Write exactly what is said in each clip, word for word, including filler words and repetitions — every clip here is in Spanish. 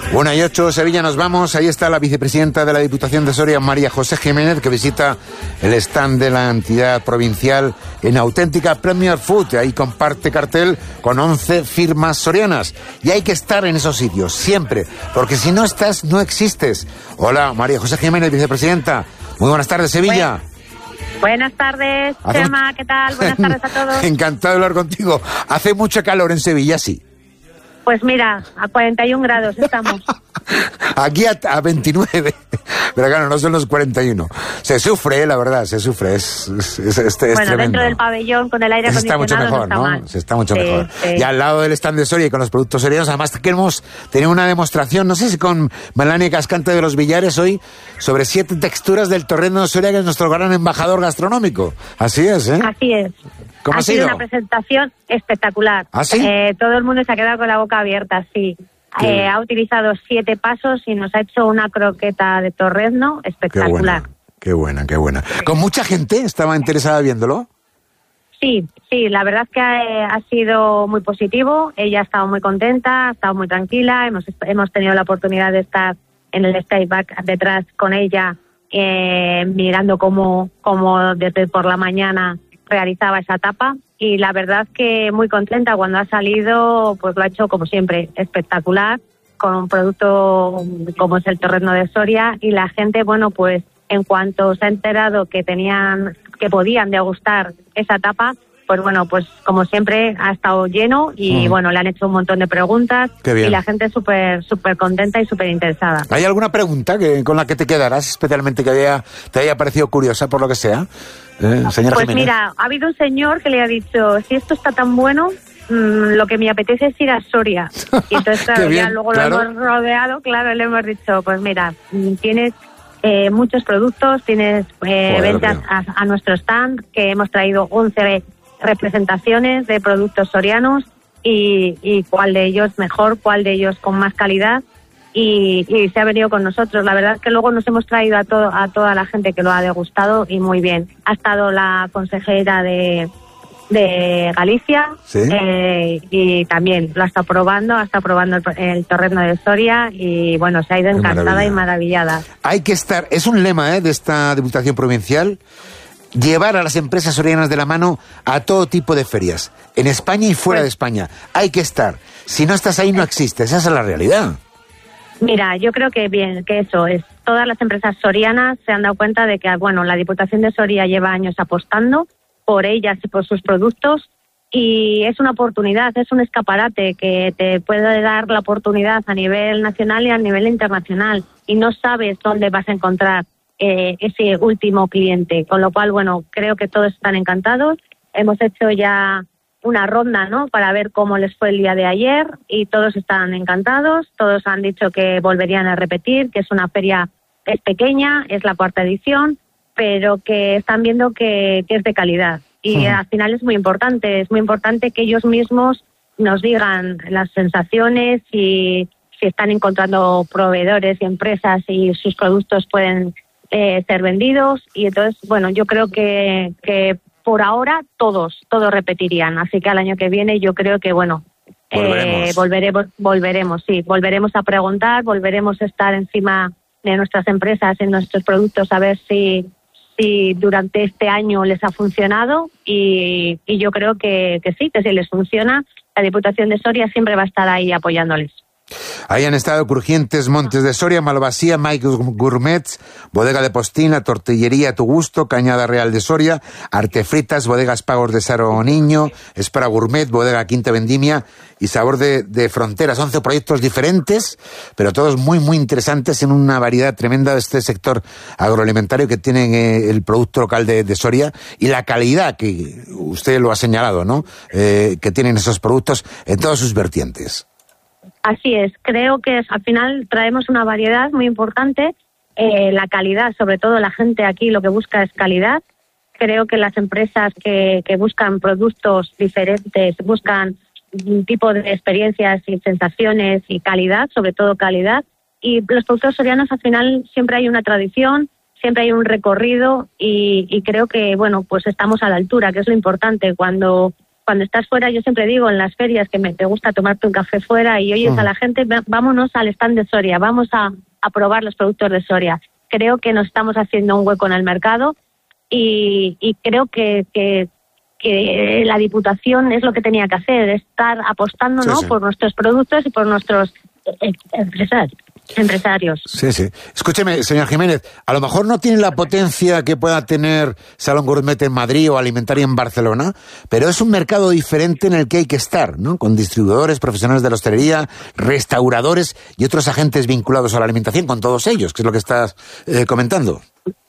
Una y ocho, Sevilla, nos vamos. Ahí está la vicepresidenta de la Diputación de Soria, María José Jiménez, que visita el stand de la entidad provincial en auténtica Premier Food. Ahí comparte cartel con once firmas sorianas. Y hay que estar en esos sitios, siempre, porque si no estás, no existes. Hola, María José Jiménez, vicepresidenta. Muy buenas tardes, Sevilla. Bueno, buenas tardes, Chema, ¿qué tal? Buenas tardes a todos. Encantado de hablar contigo. Hace mucho calor en Sevilla, sí. Pues mira, a cuarenta y un grados estamos. Aquí a, a veintinueve, pero claro, no son los cuarenta y uno. Se sufre, la verdad, se sufre. Es, es, es, es, bueno, es dentro del pabellón con el aire se acondicionado está mucho mejor, no está ¿no? mal. Se está mucho sí, mejor. Sí. Y al lado del stand de Soria y con los productos sorianos, además queremos tener una demostración, no sé si con Melania Cascante de los Villares hoy, sobre siete texturas del torrendo de Soria, que es nuestro gran embajador gastronómico. Así es, ¿eh? Así es. ¿Cómo ha ha sido sido? una presentación espectacular. ¿Ah, sí? Eh, todo el mundo se ha quedado con la boca abierta, sí. Eh, ha utilizado siete pasos y nos ha hecho una croqueta de torrezno espectacular. Qué buena, qué buena, qué buena. ¿Con mucha gente estaba interesada viéndolo? Sí, sí, la verdad es que ha, ha sido muy positivo. Ella ha estado muy contenta, ha estado muy tranquila. Hemos, hemos tenido la oportunidad de estar en el stay back detrás con ella, eh, mirando cómo, cómo desde por la mañana realizaba esa etapa, y la verdad que muy contenta. Cuando ha salido, pues lo ha hecho como siempre, espectacular, con un producto como es el torrezno de Soria, y la gente, bueno, pues en cuanto se ha enterado que tenían, que podían degustar esa etapa, pues bueno, pues como siempre ha estado lleno y mm. bueno, le han hecho un montón de preguntas y la gente súper súper contenta y súper interesada. ¿Hay alguna pregunta que, con la que te quedarás especialmente que haya, te haya parecido curiosa por lo que sea? Eh, señora pues Jiménez. Mira, ha habido un señor que le ha dicho, si esto está tan bueno, mmm, lo que me apetece es ir a Soria. Y entonces claro, bien, ya luego claro. lo hemos rodeado, claro, le hemos dicho, pues mira, tienes eh, muchos productos, tienes eh, ventas a, a nuestro stand, que hemos traído once representaciones de productos sorianos y, y cuál de ellos mejor, cuál de ellos con más calidad, y, y se ha venido con nosotros. La verdad es que luego nos hemos traído a, todo, a toda la gente que lo ha degustado y muy bien. Ha estado la consejera de, de Galicia, ¿sí? eh, y también lo ha estado probando, ha estado probando el, el torrezno de Soria y bueno, se ha ido Qué encantada maravilla. y maravillada. Hay que estar, es un lema ¿eh? de esta Diputación Provincial, llevar a las empresas sorianas de la mano a todo tipo de ferias, en España y fuera de España. Hay que estar. Si no estás ahí, no existes. Esa es la realidad. Mira, yo creo que bien, que eso es. Todas las empresas sorianas se han dado cuenta de que, bueno, la Diputación de Soria lleva años apostando por ellas y por sus productos, y es una oportunidad, es un escaparate que te puede dar la oportunidad a nivel nacional y a nivel internacional, y no sabes dónde vas a encontrar Eh, ese último cliente, con lo cual, bueno, creo que todos están encantados. Hemos hecho ya una ronda, ¿no?, para ver cómo les fue el día de ayer, y todos están encantados, todos han dicho que volverían a repetir, que es una feria, es pequeña, es la cuarta edición, pero que están viendo que, que es de calidad, y sí. Al final es muy importante, es muy importante que ellos mismos nos digan las sensaciones y si están encontrando proveedores y empresas y sus productos pueden Eh, ser vendidos, y entonces, bueno, yo creo que, que por ahora todos, todos repetirían, así que al año que viene yo creo que, bueno, volveremos. Eh, volveremos, volveremos, sí, volveremos a preguntar, volveremos a estar encima de nuestras empresas, en nuestros productos, a ver si, si durante este año les ha funcionado, y, y yo creo que, que sí, que si les funciona, la Diputación de Soria siempre va a estar ahí apoyándoles. Ahí han estado Crujientes Montes de Soria, Malvasía, Mike Gourmets, Bodega de Postín, Tortillería a tu gusto, Cañada Real de Soria, Artefritas, Bodegas Pagos de Saro Niño, Espera Gourmet, Bodega Quinta Vendimia y Sabor de, de Fronteras. once proyectos diferentes, pero todos muy, muy interesantes, en una variedad tremenda de este sector agroalimentario que tienen eh, el producto local de, de Soria, y la calidad que usted lo ha señalado, ¿no?, eh, que tienen esos productos en todas sus vertientes. Así es, creo que al final traemos una variedad muy importante, eh, la calidad, sobre todo la gente aquí lo que busca es calidad. Creo que las empresas que, que buscan productos diferentes, buscan un tipo de experiencias y sensaciones y calidad, sobre todo calidad, y los productos sorianos al final siempre hay una tradición, siempre hay un recorrido, y, y creo que, bueno, pues estamos a la altura, que es lo importante. Cuando cuando estás fuera, yo siempre digo en las ferias que me te gusta tomarte un café fuera y oyes uh-huh. a la gente, vámonos al stand de Soria, vamos a, a probar los productos de Soria. Creo que nos estamos haciendo un hueco en el mercado y, y creo que, que, que la Diputación es lo que tenía que hacer, estar apostando sí, ¿no? sí. por nuestros productos y por nuestros eh, empresarios. empresarios. Sí, sí. Escúcheme, señor Jiménez, a lo mejor no tiene la potencia que pueda tener Salón Gourmet en Madrid o Alimentaria en Barcelona, pero es un mercado diferente en el que hay que estar, ¿no? Con distribuidores, profesionales de la hostelería, restauradores y otros agentes vinculados a la alimentación, con todos ellos, que es lo que estás eh, comentando.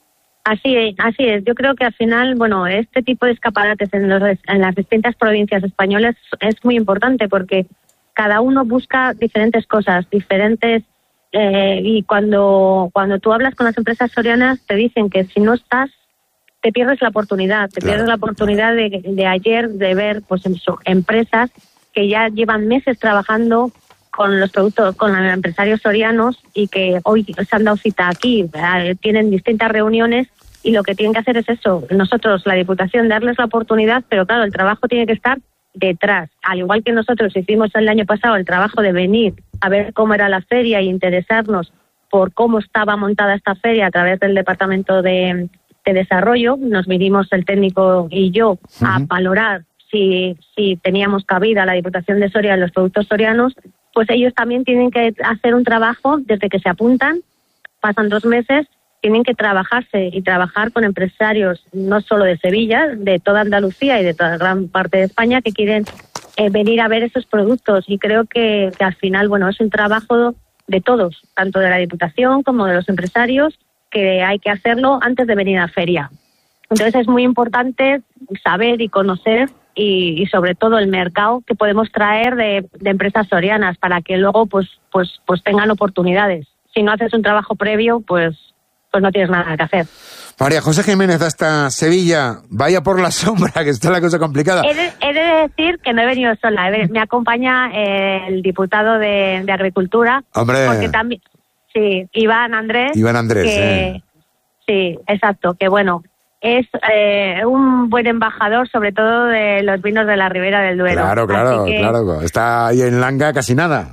Así es, así es. Yo creo que al final, bueno, este tipo de escaparates en, los, en las distintas provincias españolas es muy importante porque cada uno busca diferentes cosas, diferentes Eh, y cuando cuando tú hablas con las empresas sorianas te dicen que si no estás te pierdes la oportunidad, te claro. pierdes la oportunidad de, de ayer de ver pues en su, empresas que ya llevan meses trabajando con los productos, con los empresarios sorianos y que hoy se han dado cita aquí, ¿verdad? Tienen distintas reuniones y lo que tienen que hacer es eso, nosotros, la Diputación, darles la oportunidad, pero claro, el trabajo tiene que estar detrás, al igual que nosotros hicimos el año pasado el trabajo de venir a ver cómo era la feria e interesarnos por cómo estaba montada esta feria a través del Departamento de, de Desarrollo. Nos vinimos el técnico y yo uh-huh. a valorar si, si teníamos cabida la Diputación de Soria en los productos sorianos, pues ellos también tienen que hacer un trabajo desde que se apuntan, pasan dos meses, tienen que trabajarse y trabajar con empresarios no solo de Sevilla, de toda Andalucía y de toda gran parte de España que quieren eh, venir a ver esos productos y creo que, que al final, bueno, es un trabajo de todos, tanto de la Diputación como de los empresarios, que hay que hacerlo antes de venir a la feria. Entonces es muy importante saber y conocer y, y sobre todo el mercado que podemos traer de, de empresas sorianas para que luego pues pues pues tengan oportunidades. Si no haces un trabajo previo, pues pues no tienes nada que hacer. María José Jiménez, hasta Sevilla, vaya por la sombra, que está la cosa complicada. He de, he de decir que no he venido sola, me acompaña el diputado de, de Agricultura. Hombre. Porque también, sí, Iván Andrés. Iván Andrés, que, eh. Sí, exacto, que bueno, es eh, un buen embajador, sobre todo de los vinos de la Ribera del Duero. Claro, claro, que, claro, está ahí en Langa casi nada.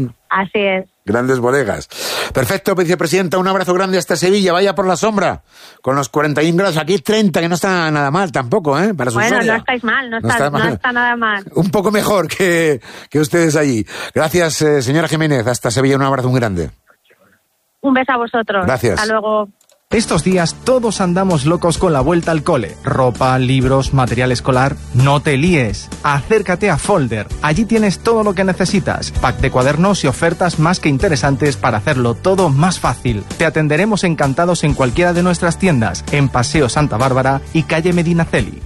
Así es. Grandes bodegas. Perfecto, vicepresidenta, un abrazo grande hasta Sevilla, vaya por la sombra, con los cuarenta y un grados, aquí treinta, que no está nada mal tampoco, ¿eh? Para su Bueno, feria. no estáis mal, no, no, está, está, no está nada mal. Un poco mejor que, que ustedes allí. Gracias, eh, señora Jiménez, hasta Sevilla, un abrazo muy grande. Un beso a vosotros. Gracias. Hasta luego. Estos días todos andamos locos con la vuelta al cole. Ropa, libros, material escolar. No te líes. Acércate a Folder. Allí tienes todo lo que necesitas. Pack de cuadernos y ofertas más que interesantes para hacerlo todo más fácil. Te atenderemos encantados en cualquiera de nuestras tiendas, en Paseo Santa Bárbara y calle Medinaceli.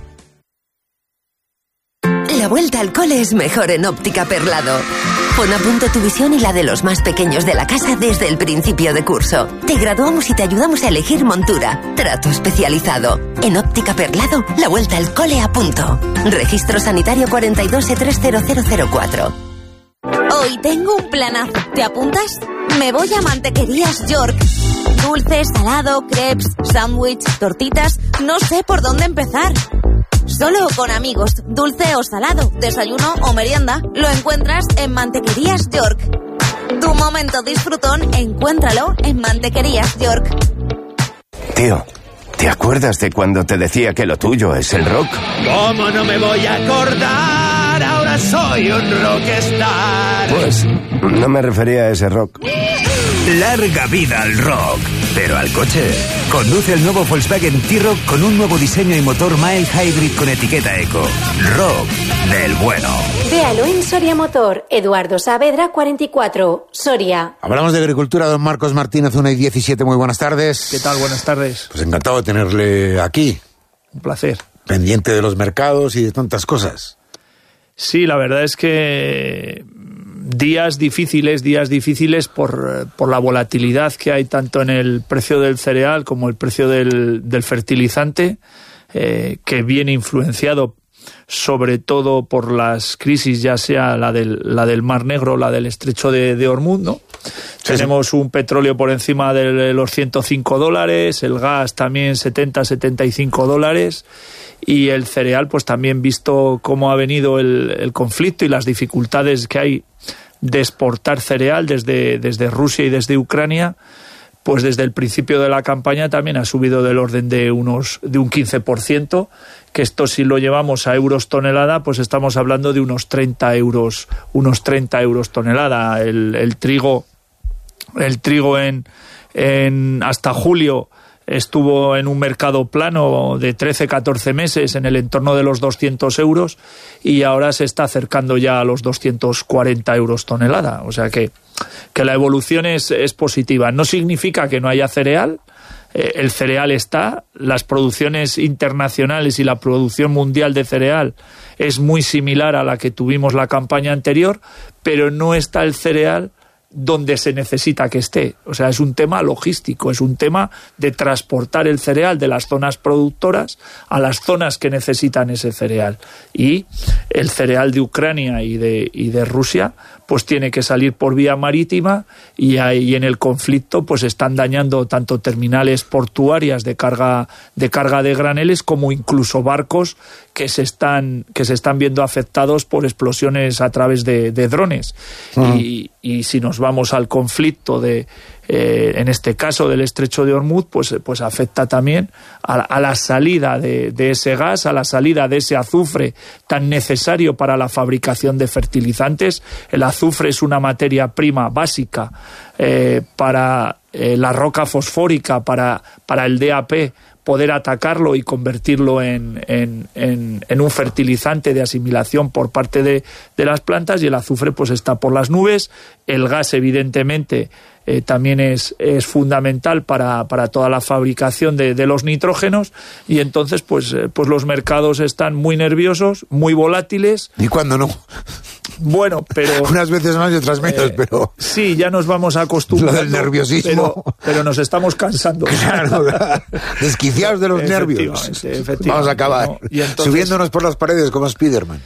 La vuelta al cole es mejor en Óptica Perlado. Pon a punto tu visión y la de los más pequeños de la casa desde el principio de curso. Te graduamos y te ayudamos a elegir montura. Trato especializado. En Óptica Perlado, la vuelta al cole a punto. Registro sanitario cuarenta y dos E tres cero cero cero cuatro. Hoy tengo un planazo. ¿Te apuntas? Me voy a Mantequerías York. Dulce, salado, crepes, sándwich, tortitas. No sé por dónde empezar. Solo con amigos, dulce o salado, desayuno o merienda, lo encuentras en Mantequerías York. Tu momento disfrutón, encuéntralo en Mantequerías York. Tío, ¿te acuerdas de cuando te decía que lo tuyo es el rock? ¿Cómo no me voy a acordar? Ahora soy un rockstar. Pues no me refería a ese rock. Larga vida al rock, pero al coche. Conduce el nuevo Volkswagen T-Roc con un nuevo diseño y motor mild hybrid con etiqueta eco. Rock del bueno. Véalo en Soria Motor, Eduardo Saavedra cuarenta y cuatro, Soria. Hablamos de agricultura, don Marcos Martínez, una y diecisiete, muy buenas tardes. ¿Qué tal? Buenas tardes. Pues encantado de tenerle aquí. Un placer. Pendiente de los mercados y de tantas cosas. Sí, la verdad es que días difíciles, días difíciles por, por la volatilidad que hay tanto en el precio del cereal como el precio del, del fertilizante, eh, que viene influenciado sobre todo por las crisis, ya sea la del, la del Mar Negro o la del Estrecho de, de Hormuz, ¿no? Sí. Sí, Tenemos sí. un petróleo por encima de los ciento cinco dólares, el gas también setenta, setenta y cinco dólares, y el cereal, pues también visto cómo ha venido el, el conflicto y las dificultades que hay de exportar cereal desde, desde Rusia y desde Ucrania, pues desde el principio de la campaña también ha subido del orden de unos de un quince por ciento, que esto si lo llevamos a euros tonelada, pues estamos hablando de unos treinta euros, unos treinta euros tonelada. El, el trigo, el trigo en, en hasta julio estuvo en un mercado plano de trece, catorce meses en el entorno de los doscientos euros y ahora se está acercando ya a los doscientos cuarenta euros tonelada. O sea que, que la evolución es, es positiva. No significa que no haya cereal. Eh, el cereal está, las producciones internacionales y la producción mundial de cereal es muy similar a la que tuvimos la campaña anterior, pero no está el cereal donde se necesita que esté. O sea, es un tema logístico, es un tema de transportar el cereal de las zonas productoras a las zonas que necesitan ese cereal. Y el cereal de Ucrania y de, y de Rusia pues tiene que salir por vía marítima y ahí en el conflicto pues están dañando tanto terminales portuarias de carga de carga de graneles como incluso barcos que se están que se están viendo afectados por explosiones a través de, de drones. Uh-huh. y, y si nos vamos al conflicto de eh, en este caso del estrecho de Hormuz, pues, pues afecta también a, a la salida de, de ese gas, a la salida de ese azufre tan necesario para la fabricación de fertilizantes. El azufre es una materia prima básica eh, para eh, la roca fosfórica, para, para el D A P, poder atacarlo y convertirlo en, en, en, en un fertilizante de asimilación por parte de, de las plantas, y el azufre pues está por las nubes. El gas evidentemente eh, también es, es fundamental para, para toda la fabricación de, de los nitrógenos, y entonces pues, eh, pues los mercados están muy nerviosos, muy volátiles. ¿Y cuándo no? Bueno, pero... Unas veces más y otras menos, eh, pero... Sí, ya nos vamos acostumbrando. Lo del nerviosismo. Pero, pero nos estamos cansando. Claro, desquiciados de los nervios. Efectivamente, vamos a acabar. ¿no? Y entonces, subiéndonos por las paredes como Spiderman.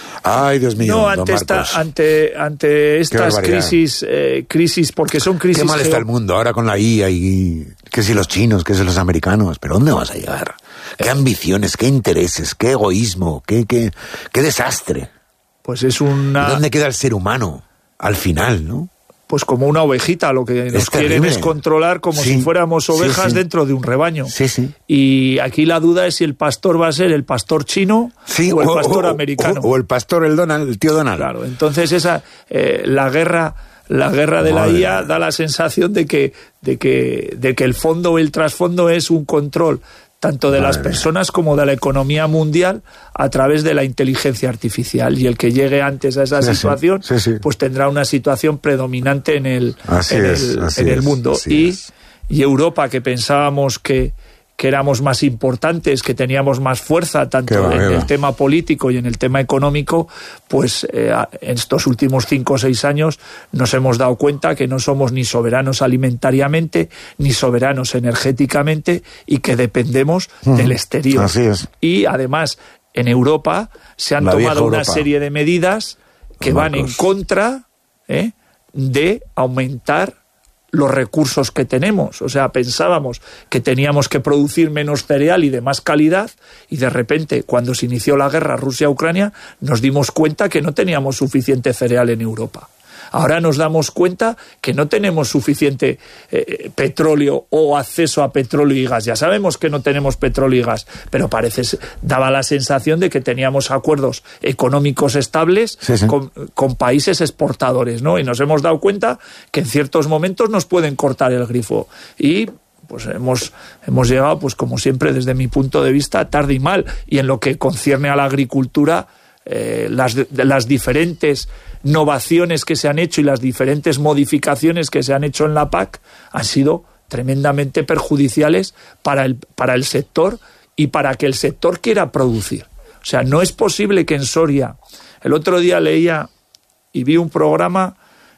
Ay, Dios mío. No, ante, esta, ante, ante estas crisis, eh, crisis, porque son crisis... Qué mal está el mundo ahora con la I A y que si los chinos, que si los americanos. ¿Pero dónde vas a llegar? ¿Qué ambiciones, qué intereses, qué egoísmo, qué, qué, qué desastre? Pues es una... ¿Y dónde queda el ser humano al final, no? Pues como una ovejita, lo que nos quieren es controlar como sí, si fuéramos ovejas sí, sí. dentro de un rebaño. Sí, sí. Y aquí la duda es si el pastor va a ser el pastor chino sí, o el pastor o, americano. O, o el pastor, el Donald, el tío Donald. Claro, entonces esa eh, la guerra... La guerra de Madre la I A da la sensación de que, de que, de que el fondo o el trasfondo es un control tanto de Madre las personas como de la economía mundial a través de la inteligencia artificial, y el que llegue antes a esa sí, situación sí, sí, sí. pues tendrá una situación predominante en el, en es, el, en el mundo. Y, y Europa, que pensábamos que que éramos más importantes, que teníamos más fuerza tanto va, en el tema político y en el tema económico, pues eh, en estos últimos cinco o seis años nos hemos dado cuenta que no somos ni soberanos alimentariamente, ni soberanos energéticamente, y que dependemos uh-huh. del exterior. Así es. Y además, en Europa se han La tomado una Europa. serie de medidas que Los van marcos. en contra eh, de aumentar los recursos que tenemos. O sea, pensábamos que teníamos que producir menos cereal y de más calidad, y de repente, cuando se inició la guerra Rusia-Ucrania, nos dimos cuenta que no teníamos suficiente cereal en Europa. Ahora nos damos cuenta que no tenemos suficiente eh, petróleo o acceso a petróleo y gas. Ya sabemos que no tenemos petróleo y gas, pero parece, daba la sensación de que teníamos acuerdos económicos estables sí, sí. Con, con países exportadores, ¿no? Y nos hemos dado cuenta que en ciertos momentos nos pueden cortar el grifo. Y pues hemos, hemos llegado, pues como siempre, desde mi punto de vista, tarde y mal. Y en lo que concierne a la agricultura, eh, las, las diferentes novaciones que se han hecho y las diferentes modificaciones que se han hecho en la P A C han sido tremendamente perjudiciales para el, para el sector y para que el sector quiera producir. O sea, no es posible que en Soria... El otro día leía y vi un programa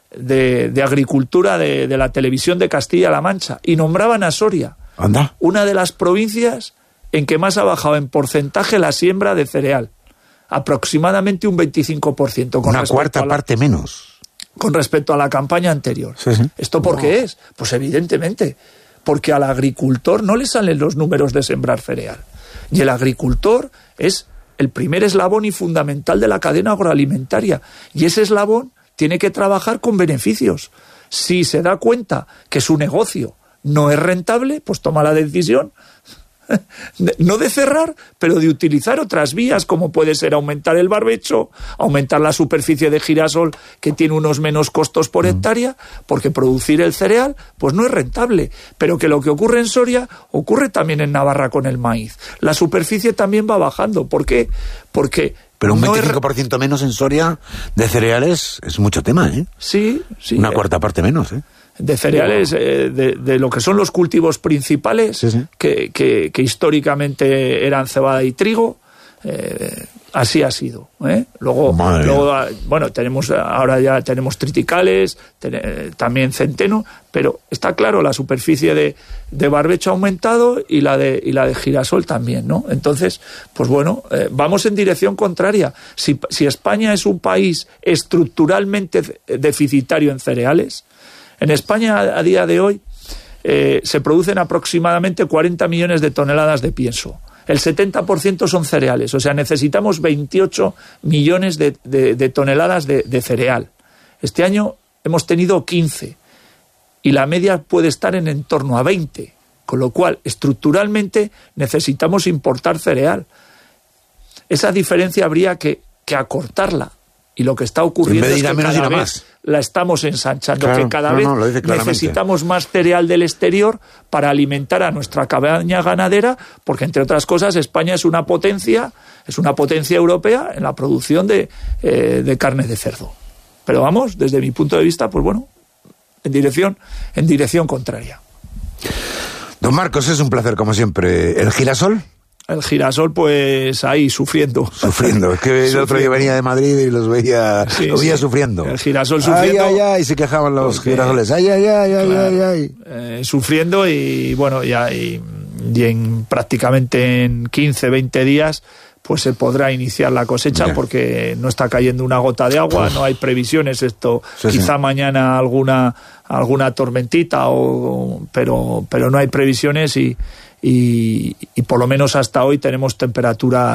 de, de agricultura de, de la televisión de Castilla-La Mancha, y nombraban a Soria, Anda. una de las provincias en que más ha bajado en porcentaje la siembra de cereal. Aproximadamente un veinticinco por ciento. Con Una cuarta la, parte menos. con respecto a la campaña anterior. Sí, sí. ¿Esto por qué es? Pues evidentemente, porque al agricultor no le salen los números de sembrar cereal. Y el agricultor es el primer eslabón y fundamental de la cadena agroalimentaria. Y ese eslabón tiene que trabajar con beneficios. Si se da cuenta que su negocio no es rentable, pues toma la decisión no de cerrar, pero de utilizar otras vías, como puede ser aumentar el barbecho, aumentar la superficie de girasol, que tiene unos menos costos por hectárea, porque producir el cereal pues no es rentable. Pero que lo que ocurre en Soria ocurre también en Navarra con el maíz. La superficie también va bajando. ¿Por qué? Porque pero un no veinticinco por ciento es... menos en Soria de cereales es mucho tema, ¿eh? Sí, sí. Una eh... cuarta parte menos, ¿eh? de cereales, eh, de, de lo que son los cultivos principales, sí, sí. Que, que, que históricamente eran cebada y trigo, eh, así ha sido, ¿eh? Luego, luego bueno, tenemos ahora ya tenemos triticales, ten, también centeno, pero está claro, la superficie de, de barbecho ha aumentado y la de y la de girasol también, ¿no? Entonces, pues bueno, eh, vamos en dirección contraria. Si, si España es un país estructuralmente deficitario en cereales, en España, a día de hoy, eh, se producen aproximadamente cuarenta millones de toneladas de pienso. El setenta por ciento son cereales, o sea, necesitamos veintiocho millones de, de, de toneladas de, de cereal. Este año hemos tenido quince y la media puede estar en, en torno a veinte, con lo cual, estructuralmente, necesitamos importar cereal. Esa diferencia habría que, que acortarla. Y lo que está ocurriendo es que cada vez más. la estamos ensanchando, claro, que cada no, vez no, necesitamos más cereal del exterior para alimentar a nuestra cabaña ganadera, porque entre otras cosas España es una potencia, es una potencia europea en la producción de, eh, de carne de cerdo. Pero vamos, desde mi punto de vista, pues bueno, en dirección, en dirección contraria. Don Marcos, es un placer como siempre. ¿El girasol? El girasol, pues ahí, sufriendo. Sufriendo. Es que el otro día venía de Madrid y los veía, sí, los veía sí. sufriendo. El girasol sufriendo. Ay, ay, ay, se quejaban los porque, girasoles. Ay, ay, ay, ay, claro, ay, ay. Eh, sufriendo y, bueno, ya y, y en prácticamente en quince, veinte días pues se podrá iniciar la cosecha. Bien. Porque no está cayendo una gota de agua, Uf. no hay previsiones, esto sí, quizá sí. mañana alguna alguna tormentita, o, pero, pero no hay previsiones y Y, y por lo menos hasta hoy tenemos temperaturas